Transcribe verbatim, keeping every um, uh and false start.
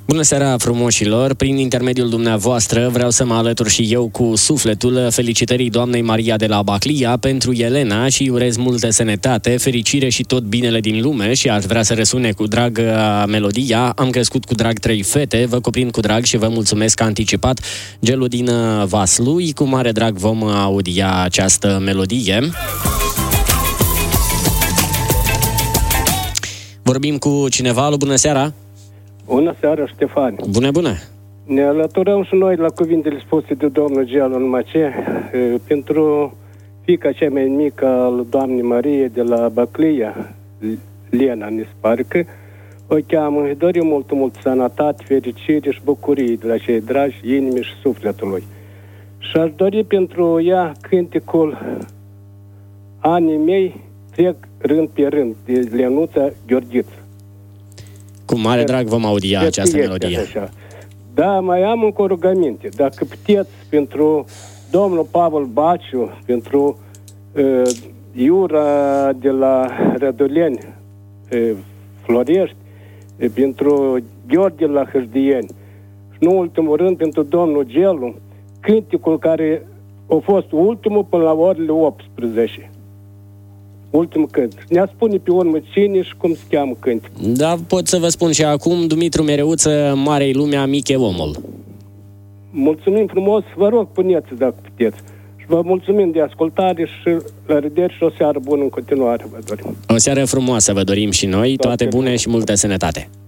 Bună seara, frumoșilor! Prin intermediul dumneavoastră vreau să mă alătur și eu cu sufletul felicitării doamnei Maria de la Baclia pentru Elena și urez multă sănătate, fericire și tot binele din lume și aș vrea să răsune cu drag melodia. Am crescut cu drag trei fete, vă cuprind cu drag și vă mulțumesc anticipat. Gelu din Vaslui, cu mare drag vom audia această melodie. Vorbim cu cineva, alo, bună seara! Bună seara, Ștefan. Bună, bună. Ne alăturăm și noi la cuvintele spuse de domnul Gelu, numai ce, pentru fiica cea mai mică al doamnei Marie de la Baclia, Lena, ne pare că o cheamă. Îi dorim mult, mult sănătate, fericire și bucurie de la cei dragi inimii și sufletului. Și aș dori pentru ea cânticul Anii mei trec rând pe rând, de Lenuța Gheorghiță. Cu mare drag vom audia de această melodie. Așa. Da, mai am încă o rugăminte. Dacă puteți, pentru domnul Pavel Baciu, pentru uh, Iura de la Răduleni, uh, Florești, uh, pentru Gheorghe la Hâșdieni și, nu ultimul rând, pentru domnul Gelu, cânticul care a fost ultimul până la orele optsprezece. Ultimul cânt. Ne-a spune pe urmă cine și cum se cheamă cânt. Da, pot să vă spun și acum, Dumitru Mereuță, Mare-i lumea, mic e omul. Mulțumim frumos, vă rog, puneți dacă puteți. Și vă mulțumim de ascultare și la revedere și o seară bună în continuare vă dorim. O seară frumoasă vă dorim și noi, toate, toate bune și multă sănătate.